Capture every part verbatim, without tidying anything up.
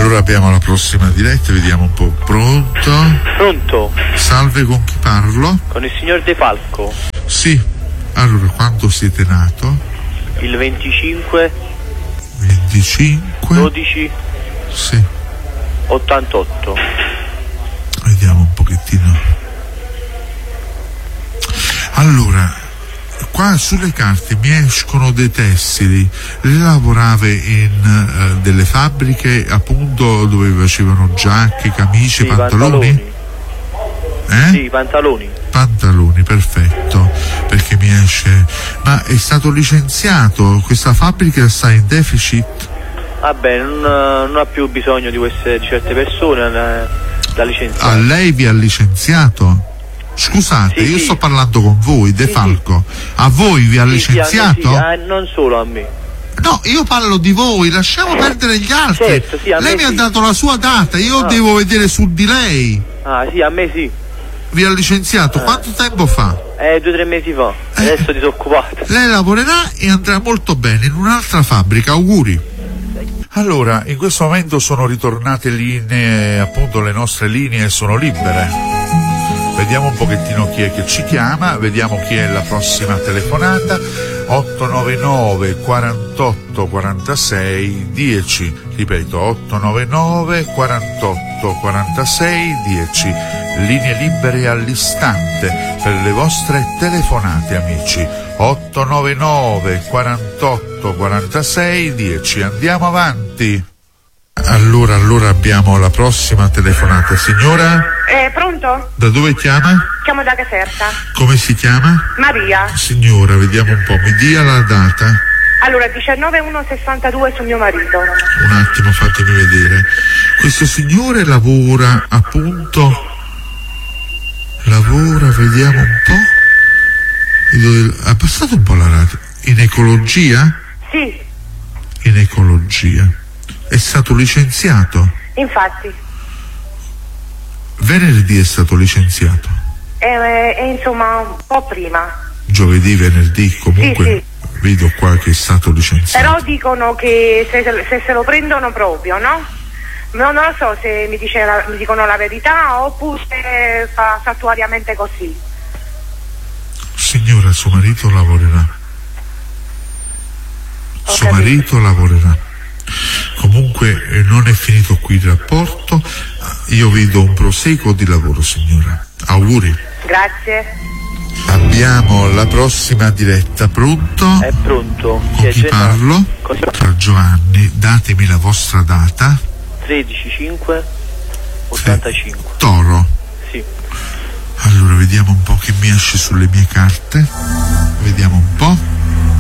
Allora abbiamo la prossima diretta, vediamo un po'. Pronto? Pronto? Salve, con chi parlo? Con il signor De Falco. Sì. Allora, quando siete nato? Il venticinque venticinque dodici Sì. ottantotto. Vediamo un pochettino. Allora, qua sulle carte mi escono dei tessili. Lei lavorava in uh, delle fabbriche appunto dove facevano giacche, camicie, sì, pantaloni? pantaloni. Eh? Sì, pantaloni. Pantaloni, perfetto, perché mi esce. Ma è stato licenziato? Questa fabbrica sta in deficit? Vabbè, non, non ha più bisogno di queste di certe persone eh, da licenziare. A lei vi ha licenziato? Scusate, sì, io sì. sto parlando con voi, De sì, Falco. A voi vi ha sì, licenziato? Sì, a me sì. eh, non solo a me. No, io parlo di voi, lasciamo perdere gli altri. Certo, sì, a lei me mi sì. ha dato la sua data, io Ah. devo vedere su di lei. Ah sì, a me sì. Vi ha licenziato Ah. quanto tempo fa? Eh, due o tre mesi fa. Eh. Adesso disoccupato. Lei lavorerà e andrà molto bene in un'altra fabbrica, auguri. Allora, in questo momento sono ritornate linee, appunto le nostre linee sono libere. Vediamo un pochettino chi è che ci chiama, vediamo chi è la prossima telefonata. otto nove nove quarantotto quarantasei dieci, ripeto otto nove nove quarantotto quarantasei dieci, linee libere all'istante per le vostre telefonate, amici. otto nove nove quarantotto quarantasei dieci, andiamo avanti. Allora, allora abbiamo la prossima telefonata. Signora? Eh, pronto? Da dove chiama? Chiamo da Caserta. Come si chiama? Maria. Signora, vediamo un po', mi dia la data. Allora, diciannove uno sessantadue su mio marito. Un attimo, fatemi vedere. Questo signore lavora appunto, lavora, vediamo un po'. Ha passato un po' la radio. In ecologia? Sì, In ecologia. È stato licenziato? infatti. Venerdì è stato licenziato. E, e insomma, un po' prima. Giovedì, venerdì, comunque Sì, vedo qua che è stato licenziato. Però dicono che se, se se lo prendono proprio, no? No, non lo so se mi, dice la, mi dicono la verità oppure se fa saltuariamente così. Signora, suo marito lavorerà. Ho Suo capito. marito lavorerà. Comunque eh, non è finito qui il rapporto. Io vedo un proseguo di lavoro, signora. Auguri. Grazie. Abbiamo la prossima diretta. Pronto? È pronto. Con chi Gennaro. parlo? Con- Tra Giovanni, datemi la vostra data. tredici cinque ottantacinque. Toro. Sì. Allora vediamo un po' che mi esce sulle mie carte. Vediamo un po'.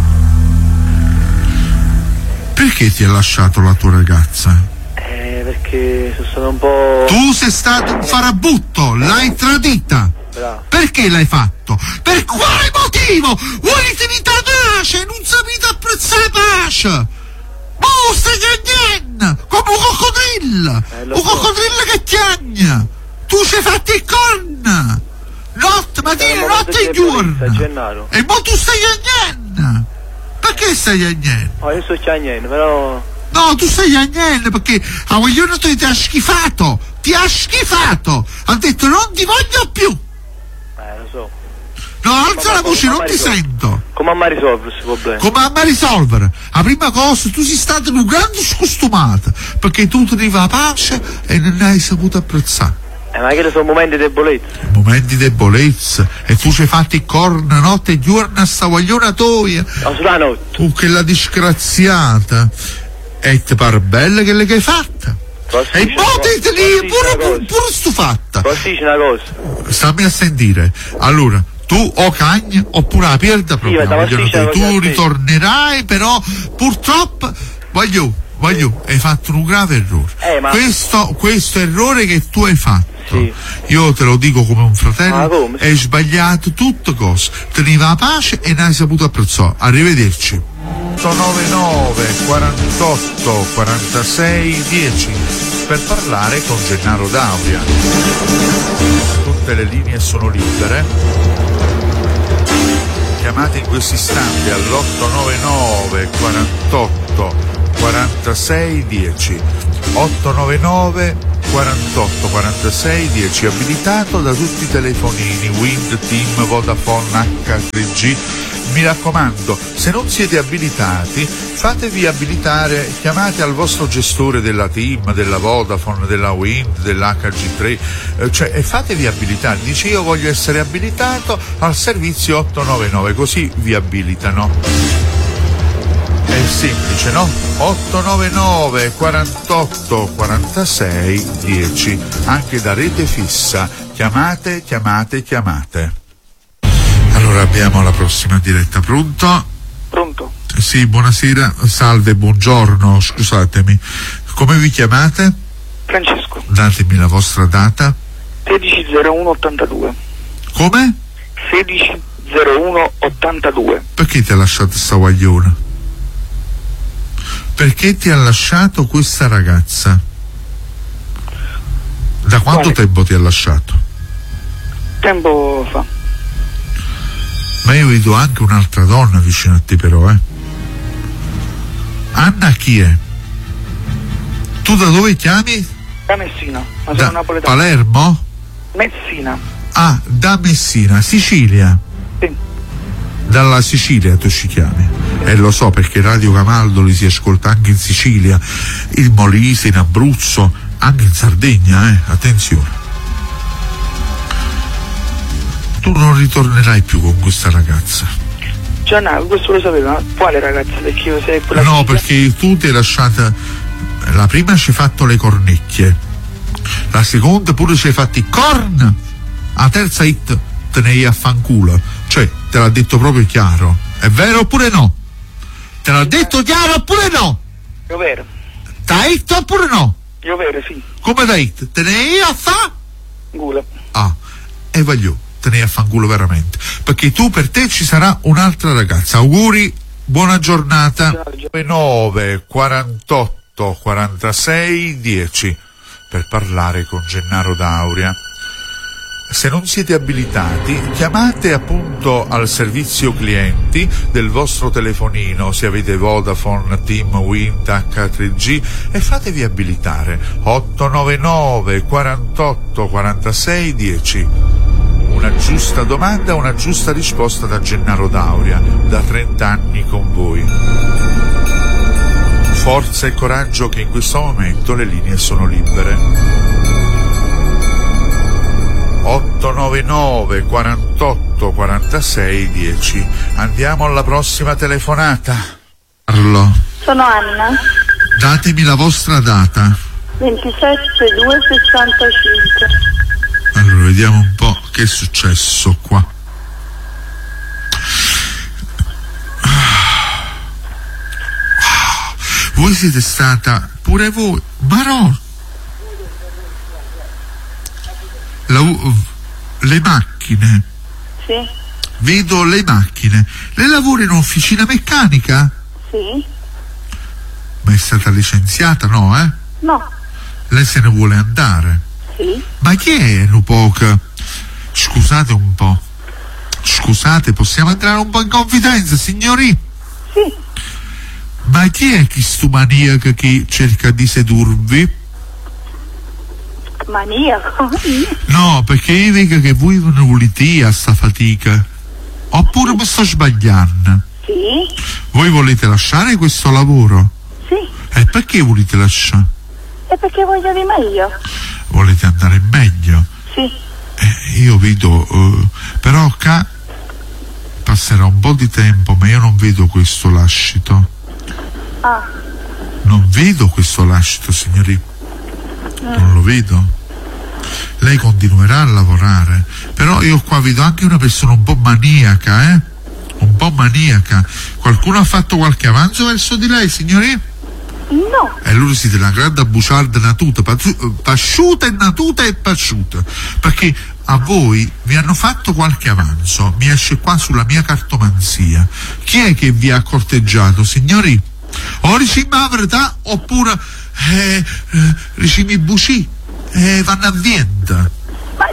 Perché ti ha lasciato la tua ragazza? Eh, perché sono stato un po'... Tu sei stato un farabutto, l'hai tradita. Bravo. Perché l'hai fatto? Per quale motivo? Vuoi finita pace? Non sapete apprezzare la pace? Oh, stai cagnando! Come un coccodrillo! Eh, lo un so. coccodrillo che chiagna! Tu ci hai fatto il corna! Notte, mattina, Eh, notte e ma giorno! questo è Gennaro. E mo tu stai cagnando! Perché stai cagnando? Oh, io sto chiagnendo, però... No, tu stai cagnando perché a vogliono ti ha schifato! Ti ha schifato! Ha detto non ti voglio più! Eh, lo so. No, alza Ma- la voce, ma- non ma ti risolve. sento! Come a risolvere questo problema? Come a risolvere? La prima cosa, tu sei stato un grande scostumato perché tu tenevi la pace e non ne hai saputo apprezzare. Eh, ma che sono momenti di debolezza. Momenti di debolezza e tu ci hai fatto il corno notte e giorno a sta guagliona toia. No, sulla notte. Tu che la disgraziata. E ti pare bella che l'hai fatta. Posso E dire- mo ti posso lì dire pure, una pure, cosa? pure stufatta. Posso dire una cosa? Stammi a sentire. Allora, tu o cagni oppure la perda proprio. Sì, ma vogliono sì, te. c'è una Tu cosa ritornerai, però purtroppo voglio, voglio, hai fatto un grave errore. Eh, ma- Questo, questo errore che tu hai fatto, Sì. io te lo dico come un Ma fratello, come? hai sbagliato tutte cose. Tenevi la pace e non hai saputo apprezzare. Arrivederci. otto nove nove quarantotto quarantasei dieci per parlare con Gennaro D'Auria. Tutte le linee sono libere. Chiamate in questo istante all'otto nove nove quarantotto quarantasei dieci. otto nove nove quarantotto quarantasei dieci, abilitato da tutti i telefonini Wind, Team, Vodafone, acca tre gi. Mi raccomando, se non siete abilitati, fatevi abilitare, chiamate al vostro gestore della Team, della Vodafone, della Wind, dell'acca gi tre, eh, cioè, e fatevi abilitare. Dice: io voglio essere abilitato al servizio otto nove nove, così vi abilitano. È semplice, no? otto nove nove quarantotto quarantasei dieci, anche da rete fissa. Chiamate, chiamate, chiamate. Allora abbiamo la prossima diretta. Pronto? Pronto? Sì, buonasera, salve, buongiorno, scusatemi. Come vi chiamate? Francesco. Datemi la vostra data. sedici zero uno ottantadue. Come? sedici zero uno ottantadue. Perché ti ha lasciato sta guagliona? Perché ti ha lasciato questa ragazza? Da quanto Quale? tempo ti ha lasciato? Tempo fa. Ma io vedo anche un'altra donna vicino a te, però, eh. Anna chi è? Tu da dove chiami? Da Messina, ma sono Da napoletano. Palermo? Messina. Ah, da Messina, Sicilia. Sì. Dalla Sicilia tu ci chiami. E eh, lo so, perché Radio Camaldoli si ascolta anche in Sicilia, il Molise, in Abruzzo, anche in Sardegna, eh. Attenzione. Tu non ritornerai più con questa ragazza. Già no, questo lo sapevo, ma quale ragazza? Perché io sei quella No, figlia? perché tu ti hai lasciata. La prima ci hai fatto le cornecchie, la seconda pure ci hai fatto i corn, la terza hit te ne hai a fanculo. Cioè, te l'ha detto proprio chiaro. È vero oppure no? Te l'ha detto chiaro oppure no? Io vero. Da hit oppure no? Io vero, sì. Come da hit? Te ne hai a fa? Gula. Ah, e voglio, te ne hai a fanculo veramente. Perché tu, per te ci sarà un'altra ragazza. Auguri, buona giornata. nove quarantotto quarantasei dieci per parlare con Gennaro D'Auria. Se non siete abilitati, chiamate appunto al servizio clienti del vostro telefonino, se avete Vodafone, Team, Wind, acca tre gi, e fatevi abilitare. otto nove nove quarantotto quarantasei dieci. Una giusta domanda, una giusta risposta da Gennaro D'Auria, da trenta anni con voi. Forza e coraggio, che in questo momento le linee sono libere. otto nove nove quarantotto quarantasei dieci. Andiamo alla prossima telefonata. Parlo. Sono Anna. Datemi la vostra data. ventisette due sessantacinque. Allora, vediamo un po' che è successo qua. Voi siete stata, pure voi, ma no, La, le macchine. Sì. Vedo le macchine. Lei lavora in officina meccanica? Sì. Ma è stata licenziata, no, eh? No. Lei se ne vuole andare? Sì. Ma chi è Nupoca? Scusate un po'. Scusate, possiamo entrare un po' in confidenza, signori? Sì. Ma chi è chi stu maniaco che cerca di sedurvi? Maniaco? No, perché io vedo che voi non volete a sta fatica. Oppure mi sto sbagliando? Sì. Voi volete lasciare questo lavoro? Sì. E perché volete lasciare? E perché voglio di meglio? Volete andare meglio? Sì. Eh, io vedo, uh, però qua passerà un po' di tempo, ma io non vedo questo lascito. Ah. Non vedo questo lascito, signori. Mm. Non lo vedo. Lei continuerà a lavorare, però io qua vedo anche una persona un po' maniaca, eh? Un po' maniaca. Qualcuno ha fatto qualche avanzo verso di lei, signori? No. E allora siete una grande buciarda natuta, pasciuta e natuta e pasciuta, perché a voi vi hanno fatto qualche avanzo. Mi esce qua sulla mia cartomanzia. Chi è che vi ha corteggiato, signori? O ricimi la verità oppure eh, eh, ricimi buci e vanno a vienda. Ma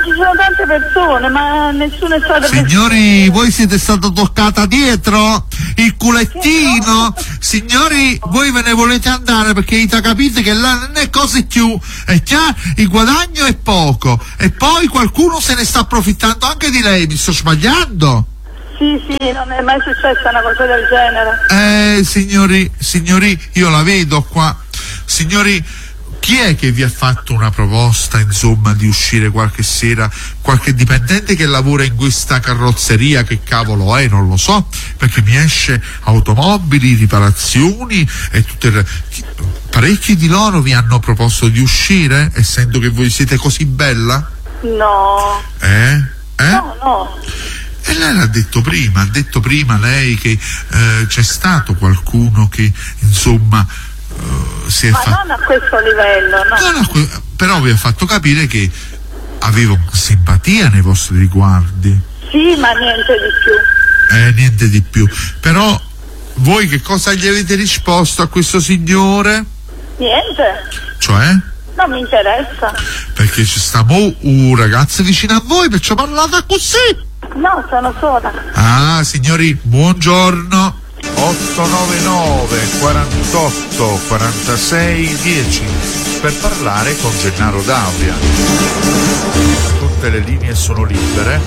ci sono tante persone, ma nessuno è stato... Signori, voi siete stato toccata dietro? Il culettino? Signori, voi ve ne volete andare perché avete capito che là non è così più, è chiaro, il guadagno è poco e poi qualcuno se ne sta approfittando anche di lei, mi sto sbagliando? Sì, sì, non è mai successa una cosa del genere. Eh, signori, signori, io la vedo qua. Signori, chi è che vi ha fatto una proposta, insomma, di uscire qualche sera? Qualche dipendente che lavora in questa carrozzeria, che cavolo è, non lo so, perché mi esce automobili, riparazioni e tutte le... Parecchi di loro vi hanno proposto di uscire, essendo che voi siete così bella? No. Eh? Eh? No, no. E lei l'ha detto prima, ha detto prima lei che eh, c'è stato qualcuno che, insomma, eh, si è Ma fatto... non a questo livello, no. No, no, però vi ha fatto capire che avevo simpatia nei vostri riguardi. Sì, ma niente di più. Eh, niente di più. Però voi che cosa gli avete risposto a questo signore? Niente. Cioè? Non mi interessa. Perché ci sta mo un ragazzo vicino a voi, perciò parlate così. No, sono sola. Ah, signori, buongiorno. otto nove nove quarantotto quarantasei dieci per parlare con Gennaro D'Auria. Tutte le linee sono libere.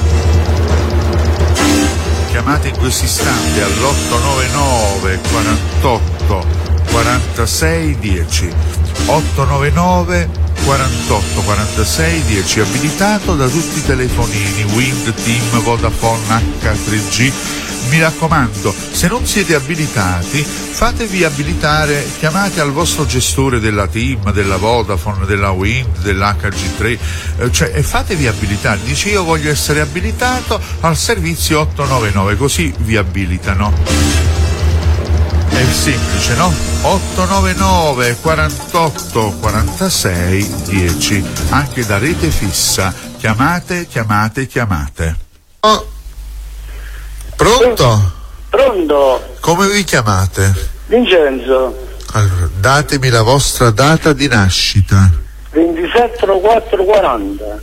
Chiamate in questo istante all'otto nove nove quarantotto quarantasei dieci. otto nove nove quarantotto quarantasei dieci, abilitato da tutti i telefonini Wind, Team, Vodafone, acca tre G. Mi raccomando, se non siete abilitati, fatevi abilitare, chiamate al vostro gestore della Team, della Vodafone, della Wind, dell'acca G tre, eh, cioè, e fatevi abilitare. Dice: io voglio essere abilitato al servizio otto nove nove, così vi abilitano. È semplice, no? otto nove nove quarantotto quarantasei dieci, anche da rete fissa. Chiamate, chiamate, chiamate. Oh. Pronto? Pronto? Come vi chiamate? Vincenzo. Allora, datemi la vostra data di nascita. ventisette quattro quaranta.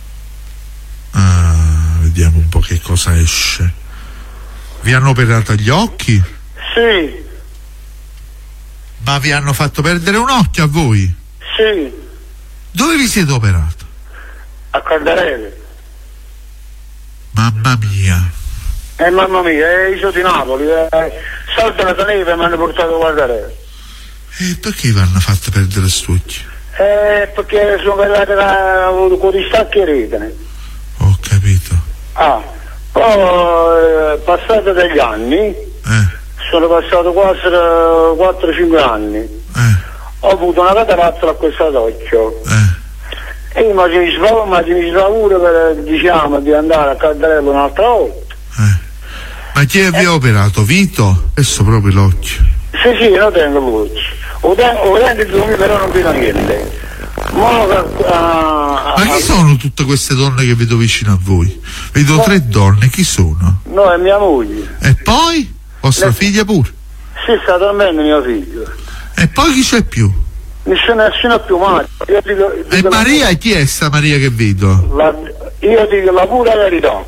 Ah, vediamo un po' che cosa esce. Vi hanno operato gli occhi? Sì. Ma vi hanno fatto perdere un occhio a voi? Sì. Dove vi siete operato? A Caldarelli. Mamma mia. Eh mamma mia, eh, io sono di Napoli, eh. Salta la neve e mi hanno portato a Caldarelli. E perché vi hanno fatto perdere st'occhio? Eh, perché sono arrivate da, con gli stacchi e rete. Ho capito. Ah, poi eh, passati degli anni, Eh. sono passato quasi quattro cinque anni, Eh. ho avuto una cataratta a questo occhio. Eh. E io mi sbavuro per, diciamo, di andare a Caldarello un'altra volta. Eh. Ma chi vi ha operato? Vito? Adesso proprio l'occhio. Sì, sì, io tengo l'occhio. Ho denti di me, però non vedo niente. Ma, uh, Ma chi sono tutte queste donne che vedo vicino a voi? Vedo no. tre donne, chi sono? No, è mia moglie. E poi? Vostra Le... figlia pure? Sì, sta dormendo mio figlio. E poi chi c'è più? Nessuno, nessuno più mai. Io dico, dico e Maria, la... chi è sta Maria che vedo? La... Io dico la pura verità.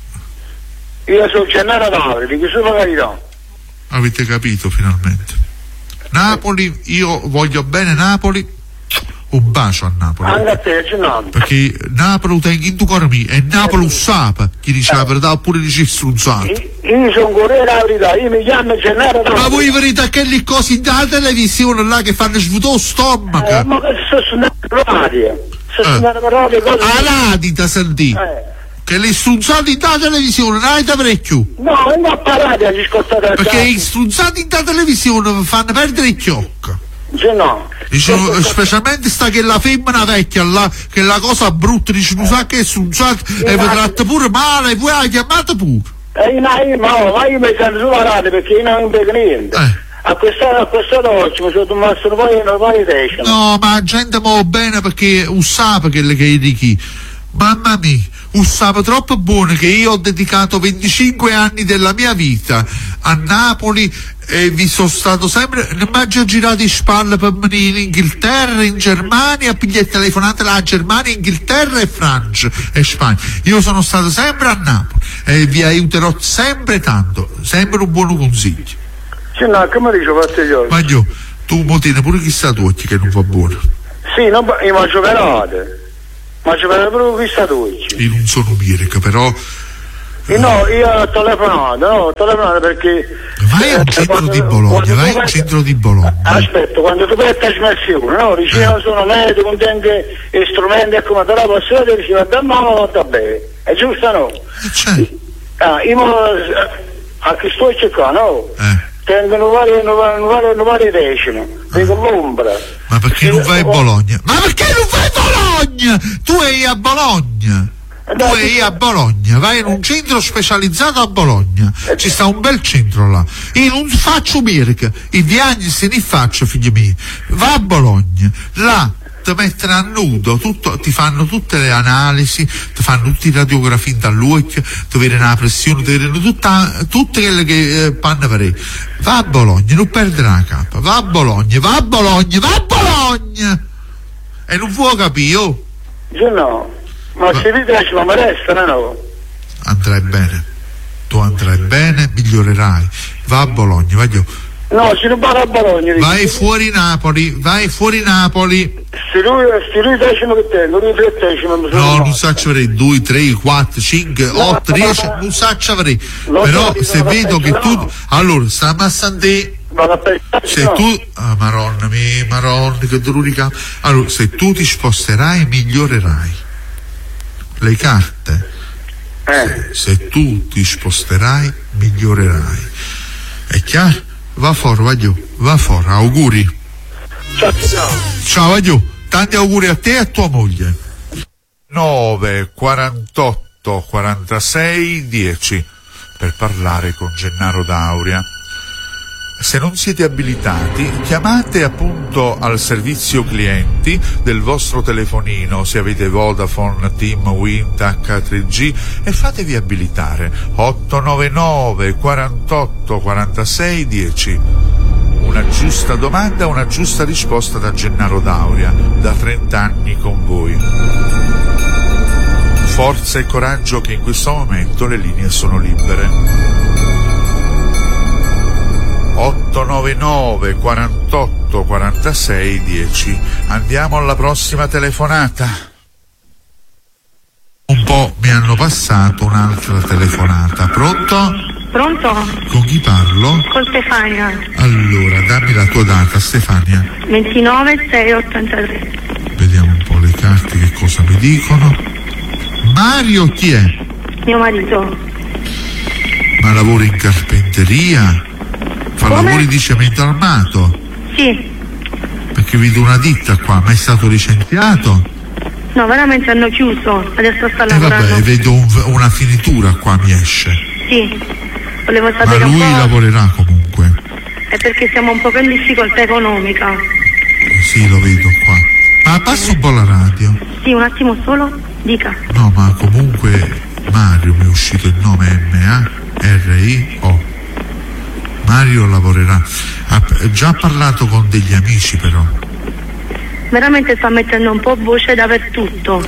Io sono Gennaro D'Auria, dico solo la verità. Avete capito finalmente? Napoli, io voglio bene Napoli, un bacio a Napoli. Anche a te, Gennaro. Perché Napoli tengo in tu cuore mio, e Napoli usapa, chi dice la verità oppure dice strunzato. Io sono Corriere la verità, io mi chiamo Gennaro D'Auria. Ma voi verità che le cose dalla televisione là che fanno svuotare lo stomaco? Eh, ma che sto suonando la radio. Sto suonando la radio cose. Ah, radita sentì. Eh. Che le strunzate da televisione non avete parecchio? No, non ho parlato, hai ascoltato. Perché i strunzati da televisione fanno perdere il chiocco. Sì, no. Dice, specialmente sta che la femmina vecchia là, che la cosa brutta, dice, non sa che è strunzata e vi tratta pure male, e voi la chiamate pure. Eh, no, io, no, ma io mi sento sulla radio perché io non vedo niente. Eh. A questa a questa notte mi sono tomato un po' di un po' di testa. No, ma la gente muove bene perché usava che le che di chi. Mamma mia, un sapo troppo buono che io ho dedicato venticinque anni della mia vita a Napoli e vi sono stato sempre, non mi ha già girato in spalle per venire in Inghilterra, in Germania, pigliare telefonate là a Germania, Inghilterra e Francia e Spagna. Io sono stato sempre a Napoli e vi aiuterò sempre tanto, sempre un buon consiglio. Sì, no, come dicevo a te io? Ma io, tu mo tieni pure chissà tu che non va buono. Sì, no, io mangio pelate, mangio pelate pure chissà tu. Io non sono Mirka, però... Eh no, io ho telefonato, no, ho telefonato perché... Vai a un centro di Bologna, vai a un centro di Bologna. Aspetta, quando tu fai trasmissione, no, dici io sono medico, con anche strumenti e come te la posso vedere, dici va da mano, va bene, è giusto no? E c'è? Ah, io a che sto cercando, no? Eh. Tengono varie, varie, varie decime, dico l'ombra. Ma perché non vai a Bologna? Ma perché non vai a Bologna? Tu sei a Bologna. Tu sei a Bologna, vai in un centro specializzato a Bologna, ci sta un bel centro là. Io non faccio Mirka, i viaggi se ne faccio, figli miei. Va a Bologna, là ti mettono a nudo, tutto, ti fanno tutte le analisi, ti fanno tutti i radiografi dall'occhio, ti vedono la pressione, ti vedono tutta, tutte quelle che eh, panno farei. Va a Bologna, non perdere la capa, va a Bologna, va a Bologna, va a Bologna! E non può capire, oh? Io no. Ma se vi piace ma mi resta, no? Andrai bene, tu andrai bene, migliorerai. Va a Bologna, vai io. No, se non vado a Bologna. Vai fuori Napoli, vai fuori Napoli. Se lui, se lui decimo che tengo, lui tre decimo. No, non saccio avrei due, tre, quattro, cinque, otto, dieci, non saccio avrei. Però se vedo che tu... Allora, stiamo a Sant'E. Se tu... Ah, maronna mia, maronna, che dolore. Allora, se tu ti sposterai, migliorerai. Le carte, eh. se, se tu ti sposterai migliorerai, è chiaro? Va fuori, va giù, va fuori, auguri. Ciao, ciao. Ciao, va giù, tanti auguri a te e a tua moglie. nove quarantotto quarantasei dieci per parlare con Gennaro D'Auria. Se non siete abilitati, chiamate appunto al servizio clienti del vostro telefonino, se avete Vodafone, Team, Wind, acca tre G, e fatevi abilitare. otto nove nove quarantotto quarantasei dieci. Una giusta domanda, una giusta risposta da Gennaro D'Auria, da trenta anni con voi. Forza e coraggio che in questo momento le linee sono libere. otto nove nove quarantotto quarantasei dieci. Andiamo alla prossima telefonata. Un po' mi hanno passato un'altra telefonata. Pronto? Pronto? Con chi parlo? Con Stefania. Allora, dammi la tua data, Stefania. ventinove sei ottantatré. Vediamo un po' le carte che cosa mi dicono. Mario chi è? Mio marito. Ma lavora in carpenteria? Fa Come? lavori di cemento armato? Sì. Perché vedo una ditta qua, ma è stato licenziato? No, veramente hanno chiuso, adesso sta E lavorando. eh vabbè, vedo un, una finitura qua, mi esce. Sì, volevo Ma sapere lui un po'. lavorerà comunque. È perché siamo un po' in difficoltà economica. Sì, lo vedo qua. Ma abbassa un po' la radio. Sì, un attimo solo, dica. No, ma comunque Mario mi è uscito il nome M A R I O. Mario lavorerà. Ha già parlato con degli amici però. Veramente sta mettendo un po' voce dappertutto,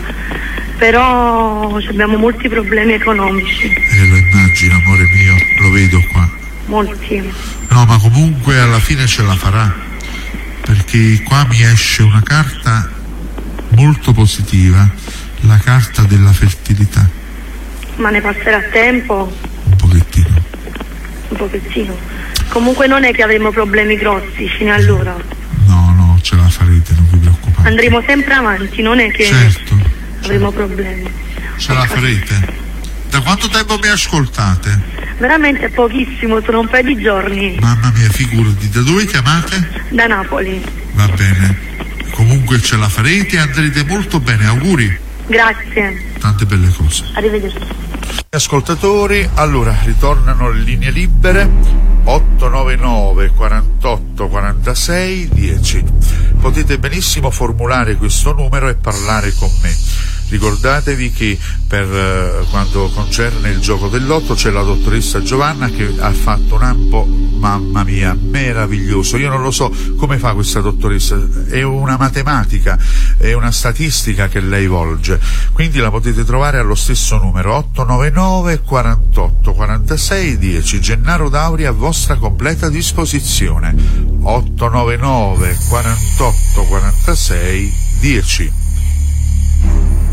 però abbiamo molti problemi economici. Eh, lo immagino, amore mio, lo vedo qua. Molti. No, ma comunque alla fine ce la farà, perché qua mi esce una carta molto positiva, la carta della fertilità. Ma ne passerà tempo? Un pochettino. Un pochettino. Comunque non è che avremo problemi grossi fino allora. No, no, ce la farete, non vi preoccupate. Andremo sempre avanti, non è che certo, avremo problemi. Ce la farete. Da quanto tempo mi ascoltate? Veramente pochissimo, sono un paio di giorni. Mamma mia, figurati, da dove chiamate? Da Napoli. Va bene. Comunque ce la farete e andrete molto bene, auguri. Grazie. Tante belle cose. Arrivederci. Ascoltatori, allora ritornano le linee libere. otto nove nove quarantotto quarantasei dieci. Potete benissimo formulare questo numero e parlare con me. Ricordatevi che per eh, quanto concerne il gioco del lotto c'è la dottoressa Giovanna che ha fatto un ambo, mamma mia, meraviglioso. Io non lo so come fa questa dottoressa, è una matematica, è una statistica che lei volge, quindi la potete trovare allo stesso numero otto nove nove quarantotto quarantasei dieci. Gennaro Dauri a vostra completa disposizione, otto nove nove quarantotto quarantasei dieci.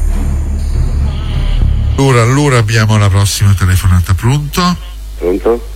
Allora, allora abbiamo la prossima telefonata. Pronto? Pronto?